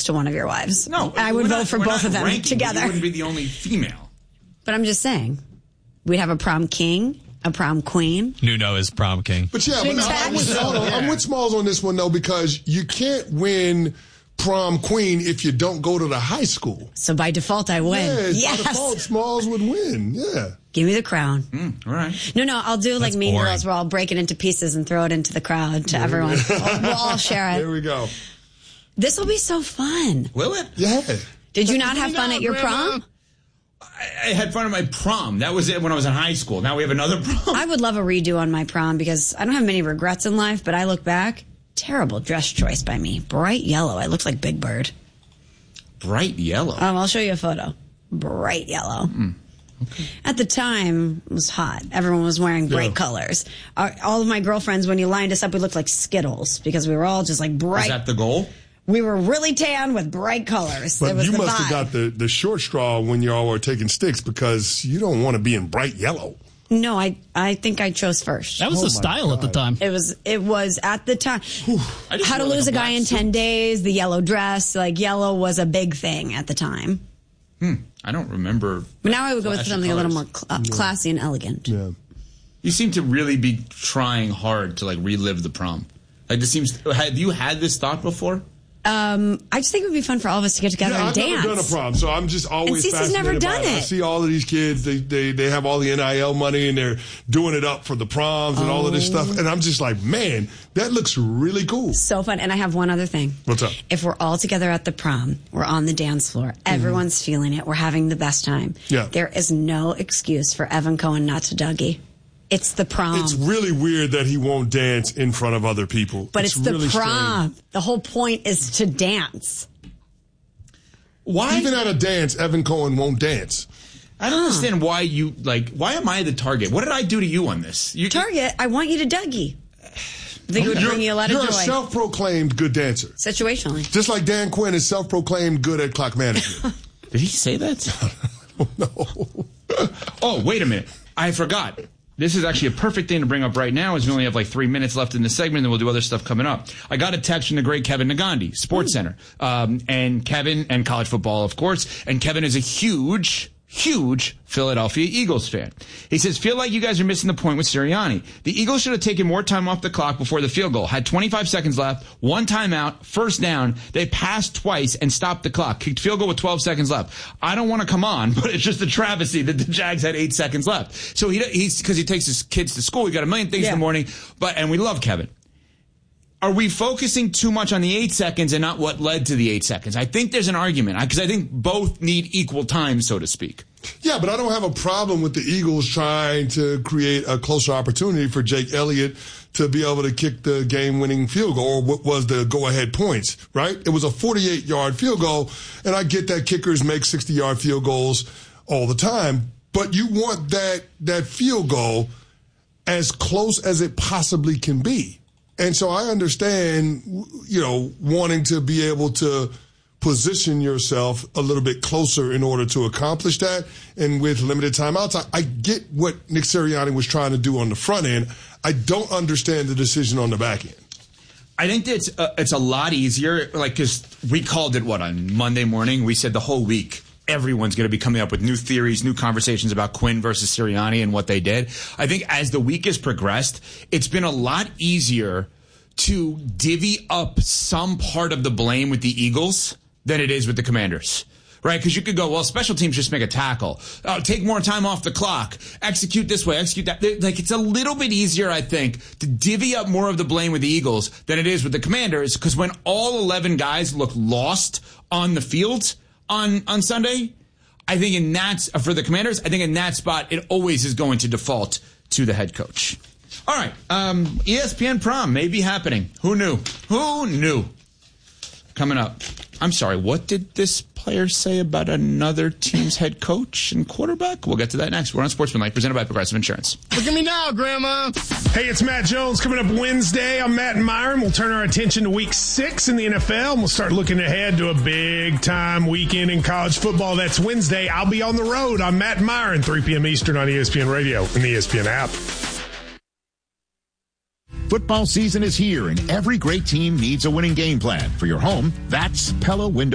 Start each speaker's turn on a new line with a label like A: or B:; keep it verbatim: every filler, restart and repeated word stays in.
A: to one of your wives.
B: No,
A: I would vote
B: not,
A: for both of them
B: ranking,
A: together.
B: You wouldn't be the only female.
A: But I'm just saying, we'd have a prom king, a prom queen.
C: Nuno is prom king.
D: But yeah, but no, I'm, with, hold on, I'm with Smalls on this one, though, because you can't win prom queen if you don't go to the high school.
A: So by default, I win.
D: Yeah,
A: yes.
D: By default, Smalls would win. Yeah.
A: Give me the crown.
B: Mm, all right.
A: No, no, I'll do like
C: That's
A: Mean
C: boring.
A: Girls where I'll break it into pieces and throw it into the crowd to everyone. We'll, we'll all share it.
D: There we go.
A: This will be so fun.
B: Will it?
D: Yeah.
A: Did you not have fun at your prom?
B: I, I had fun at my prom. That was it when I was in high school. Now we have another prom.
A: I would love a redo on my prom because I don't have many regrets in life, but I look back, terrible dress choice by me. Bright yellow. I looked like Big Bird.
B: Bright yellow.
A: Um, I'll show you a photo. Bright yellow. Mm, okay. At the time, it was hot. Everyone was wearing bright
D: Yeah.
A: colors. Our, all of my girlfriends, when you lined us up, we looked like Skittles because we were all just like bright.
B: Is that the goal?
A: We were really tan with bright colors.
D: But
A: it was
D: you
A: the
D: must
A: vibe.
D: have got the, the short straw when y'all were taking sticks because you don't want to be in bright yellow.
A: No, I I think I chose first.
E: That was
D: Oh
E: the
D: my
E: style at the
D: God.
E: time.
A: It was it was at the time.
B: I just
A: How to
B: wore, like,
A: Lose a,
B: a
A: Guy
B: black
A: in
B: suit.
A: ten days, the yellow dress, like yellow was a big thing at the time.
B: Hmm. I don't remember.
A: But now I would go with
B: flashy
A: something a little more
B: colors.
A: cl- uh, classy and elegant.
D: Yeah.
B: You seem to really be trying hard to like relive the prom. Like this seems. Have you had this thought before?
A: Um, I just think it would be fun for all of us to get together
D: Yeah,
A: and
D: I've
A: dance.
D: never done a prom, so I'm just always
A: And Cece's
D: fascinated
A: never done
D: by it. I
A: it.
D: see all of these kids, they, they they have all the N I L money and they're doing it up for the proms and all of this stuff. And I'm just like, man, that looks really cool.
A: So fun. And I have one other thing.
D: What's up?
A: If we're all together at the prom, we're on the dance floor, everyone's feeling it, we're having the best time.
D: Yeah.
A: There is no excuse for Evan Cohen not to Dougie. It's the prom.
D: It's really weird that he won't dance in front of other people.
A: but it's, the
D: really
A: prom.
D: strange.
A: The whole point is to dance.
B: Why?
D: Even at a dance, Evan Cohen won't dance.
B: I don't understand why you like. Why am I the target? What did I do to you on this? You,
A: Target, I want you to Dougie. I think it would
D: You're,
A: bring you a lot
D: you're
A: of
D: a
A: joy.
D: self-proclaimed good dancer.
A: Situationally.
D: Just like Dan Quinn is self-proclaimed good at clock management.
B: Did he say that?
D: No.
B: Oh, wait a minute. I forgot. This is actually a perfect thing to bring up right now, as we only have like three minutes left in the segment, and then we'll do other stuff coming up. I got a text from the great Kevin Nagandi, Sports Center. Um, and Kevin, and college football, of course. And Kevin is a huge, huge Philadelphia Eagles fan. He says, feel like you guys are missing the point with Sirianni. The Eagles should have taken more time off the clock before the field goal. Had twenty-five seconds left, one timeout, first down. They passed twice and stopped the clock. Kicked field goal with twelve seconds left. I don't want to come on, but it's just a travesty that the Jags had eight seconds left. So he he's because he takes his kids to school. He got a million things
A: Yeah.
B: in the morning, but and we love Kevin. Are we focusing too much on the eight seconds and not what led to the eight seconds? I think there's an argument because I think both need equal time, so to speak.
D: Yeah, but I don't have a problem with the Eagles trying to create a closer opportunity for Jake Elliott to be able to kick the game-winning field goal, or what was the go-ahead points, right? It was a forty-eight-yard field goal, and I get that kickers make sixty-yard field goals all the time, but you want that that field goal as close as it possibly can be. And so I understand, you know, wanting to be able to position yourself a little bit closer in order to accomplish that. And with limited timeouts, I, I get what Nick Sirianni was trying to do on the front end. I don't understand the decision on the back end.
B: I think that it's uh, it's a lot easier, like, because we called it, what, on Monday morning? We said the whole week everyone's going to be coming up with new theories, new conversations about Quinn versus Sirianni and what they did. I think as the week has progressed, it's been a lot easier to divvy up some part of the blame with the Eagles than it is with the Commanders. Right? Because you could go, well, special teams just make a tackle. Uh, take more time off the clock. Execute this way, execute that. Like, it's a little bit easier, I think, to divvy up more of the blame with the Eagles than it is with the Commanders. Because when all eleven guys look lost on the field on, on Sunday, I think in that, for the Commanders, I think in that spot, it always is going to default to the head coach. All right. Um, E S P N prom may be happening. Who knew? Who knew? Coming up. I'm sorry, what did this player say about another team's head coach and quarterback? We'll get to that next. We're on Sportsmanlike, presented by Progressive Insurance.
E: Look at me now, Grandma.
F: Hey, it's Matt Jones. Coming up Wednesday, I'm Matt Myron. We'll turn our attention to week six in the N F L, and we'll start looking ahead to a big-time weekend in college football. That's Wednesday. I'll be on the road. I'm Matt Myron, three p.m. Eastern on E S P N Radio and the E S P N app.
G: Football season is here, and every great team needs a winning game plan. For your home, that's Pella Window.